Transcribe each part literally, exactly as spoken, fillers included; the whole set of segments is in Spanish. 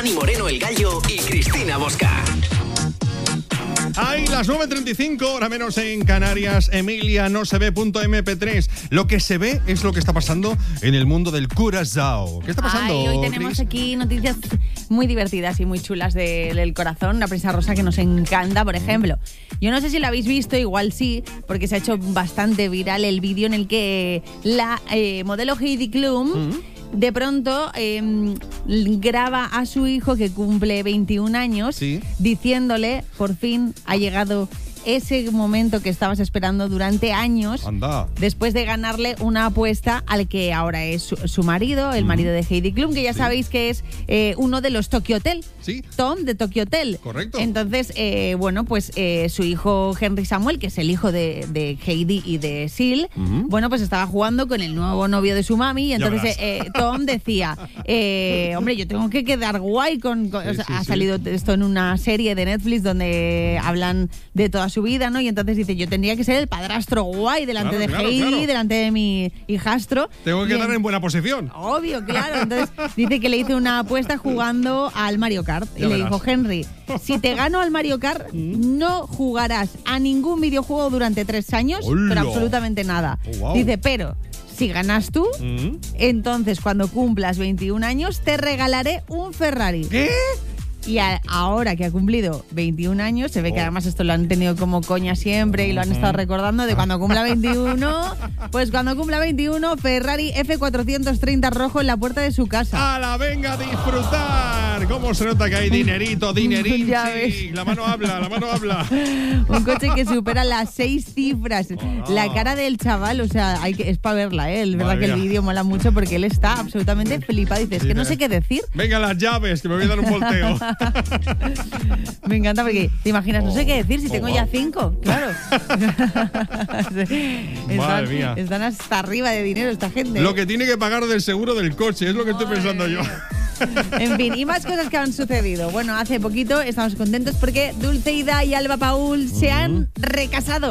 Dani Moreno, El Gallo y Cristina Bosca. Ay, las nueve treinta y cinco, hora menos en Canarias. Emilia no se ve punto eme pe tres. Lo que se ve es lo que está pasando en el mundo del Curazao. ¿Qué está pasando, Ay, hoy tenemos Chris? aquí noticias muy divertidas y muy chulas de, del corazón. Una prensa rosa que nos encanta, por ejemplo. Yo no sé si lo habéis visto, igual sí, porque se ha hecho bastante viral el vídeo en el que la eh, modelo Heidi Klum... Mm-hmm. De pronto eh, graba a su hijo que cumple veintiún años, sí, diciéndole, por fin ha llegado ese momento que estabas esperando durante años. Anda. Después de ganarle una apuesta al que ahora es su, su marido, el mm. marido de Heidi Klum, que ya sí. sabéis que es eh, uno de los Tokyo Hotel. Sí. Tom de Tokyo Hotel. Correcto. Entonces, eh, bueno, pues eh, su hijo Henry Samuel, que es el hijo de, de Heidi y de Seal, mm-hmm. bueno, pues estaba jugando con el nuevo novio de su mami y entonces eh, Tom decía, eh, hombre, yo tengo que quedar guay con... con sí, o sea, sí, ha sí. salido esto en una serie de Netflix donde hablan de toda su vida, ¿no? Y entonces dice, yo tendría que ser el padrastro guay delante claro, de claro, Heidi, claro. delante de mi hijastro. Tengo que quedar en buena posición. Obvio, claro. Entonces dice que le hizo una apuesta jugando al Mario Kart. Ya y verás. Le dijo, Henry, si te gano al Mario Kart, no jugarás a ningún videojuego durante tres años, ¡Hola! Pero absolutamente nada. Oh, wow. Dice, pero... si ganas tú, ¿Mm? entonces cuando cumplas veintiún años te regalaré un Ferrari. ¿Qué? Y a, ahora que ha cumplido veintiún años, se ve que además esto lo han tenido como coña siempre y lo han estado recordando de cuando cumpla veintiuno, pues cuando cumpla veintiuno, Ferrari F cuatrocientos treinta rojo en la puerta de su casa. ¡Hala, venga a disfrutar! ¿Cómo se nota que hay dinerito, dinerín? Ya sí, la mano habla, la mano habla. Un coche que supera las seis cifras. Oh, no. La cara del chaval, o sea, hay que, es para verla, ¿eh? Es verdad que el vídeo mola mucho porque él está absolutamente flipado. Dice, es que no sé qué decir. Venga, las llaves, que me voy a dar un volteo. Me encanta porque te imaginas, no sé qué decir si oh, tengo wow. ya cinco, claro. están, Madre mía. Están hasta arriba de dinero esta gente. Lo que tiene que pagar del seguro del coche, es lo que estoy Madre pensando yo. En fin, y más cosas que han sucedido. Bueno, hace poquito estamos contentos porque Dulceida y Alba Paul se han recasado.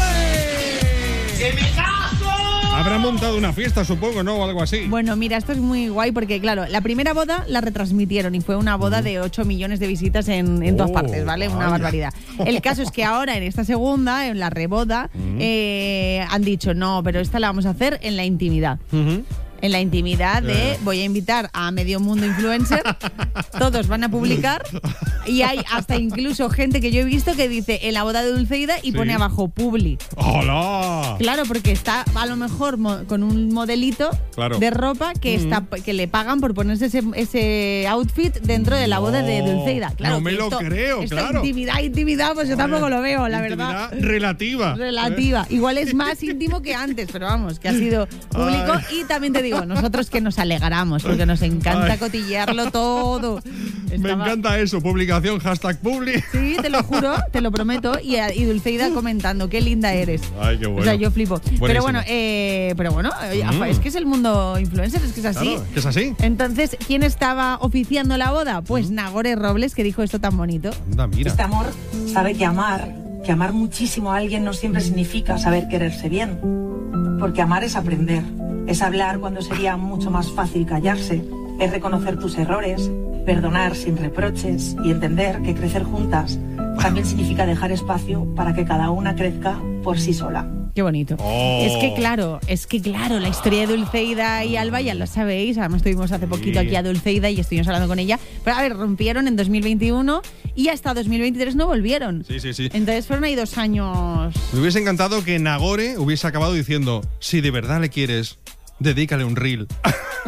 ¡Ole! ¡Que me caso! Habrán montado una fiesta, supongo, ¿no? O algo así. Bueno, mira, esto es muy guay porque, claro, la primera boda la retransmitieron y fue una boda de ocho millones de visitas en, en oh, todas partes, ¿vale? Una vaya. barbaridad. El caso es que ahora, en esta segunda, en la reboda, uh-huh. eh, han dicho, no, pero esta la vamos a hacer en la intimidad. Uh-huh. En la intimidad de eh. voy a invitar a medio mundo influencer, todos van a publicar y hay hasta incluso gente que yo he visto que dice en la boda de Dulceida y sí. pone abajo publi. ¡Hola! Claro, porque está a lo mejor mo- con un modelito claro. de ropa que mm-hmm. está que le pagan por ponerse ese, ese outfit dentro de la boda no, de Dulceida. Claro, no me lo esto, creo, esta claro. intimidad, intimidad, pues yo tampoco lo veo, la verdad. Relativa. Relativa. ¿Eh? Igual es más íntimo que antes, pero vamos, que ha sido público. Ay. Y también te digo, nosotros que nos alegramos, porque nos encanta Ay. cotillearlo todo. Estaba... Me encanta eso, publicación, hashtag publi. Sí, te lo juro, te lo prometo. Y, y Dulceida comentando, qué linda eres. Ay, qué bueno. O sea, yo flipo. Buenísimo. Pero bueno, eh, pero bueno, mm. es que es el mundo influencer, es que es así. Claro, que es así. Entonces, ¿quién estaba oficiando la boda? Pues mm. Nagore Robles, que dijo esto tan bonito. Anda, mira. Este amor sabe que amar, que amar muchísimo a alguien no siempre significa saber quererse bien. Porque amar es aprender. Es hablar cuando sería mucho más fácil callarse, es reconocer tus errores, perdonar sin reproches y entender que crecer juntas también significa dejar espacio para que cada una crezca por sí sola. Qué bonito. Oh. Es que claro, es que claro, la historia de Dulceida y Alba ya lo sabéis. Además tuvimos hace poquito sí. aquí a Dulceida y estuvimos hablando con ella. Pero a ver, rompieron en dos mil veintiuno y hasta dos mil veintitrés no volvieron. Sí, sí, sí. Entonces fueron ahí dos años. Me hubiese encantado que Nagore hubiese acabado diciendo, si de verdad le quieres, dedícale un reel. Sí,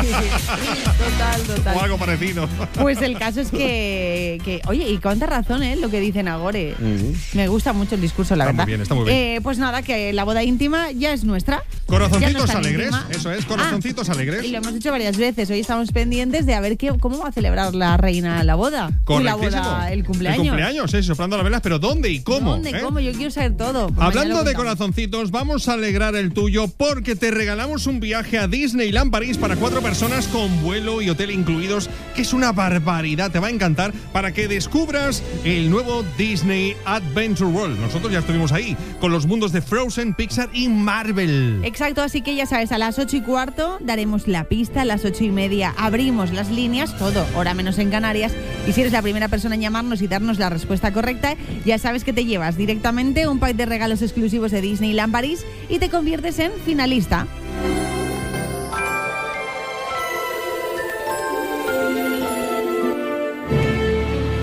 total, total. O algo parecido. Pues el caso es que, que oye, y cuánta razón, ¿eh? Lo que dice Nagore. Uh-huh. Me gusta mucho el discurso, la está verdad. Muy bien, está muy bien. Eh, pues nada, que la boda íntima ya es nuestra. Corazoncitos alegres, íntima. Eso es, corazoncitos ah, alegres. Y lo hemos dicho varias veces. Hoy estamos pendientes de a ver qué, cómo va a celebrar la reina la boda. Correctísimo. Y la boda, el cumpleaños. El cumpleaños, sí, soplando las velas, pero ¿dónde y cómo? ¿Dónde, ¿eh? cómo? Yo quiero saber todo. Hablando de corazoncitos, vamos a alegrar el tuyo porque te regalamos un un viaje a Disneyland París para cuatro personas con vuelo y hotel incluidos, que es una barbaridad, te va a encantar, para que descubras el nuevo Disney Adventure World. Nosotros ya estuvimos ahí, con los mundos de Frozen, Pixar y Marvel. Exacto, así que ya sabes, a las ocho y cuarto daremos la pista, a las ocho y media abrimos las líneas, todo, hora menos en Canarias, y si eres la primera persona en llamarnos y darnos la respuesta correcta, ya sabes que te llevas directamente un pack de regalos exclusivos de Disneyland París y te conviertes en finalista.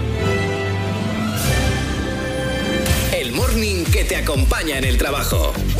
El morning que te acompaña en el trabajo.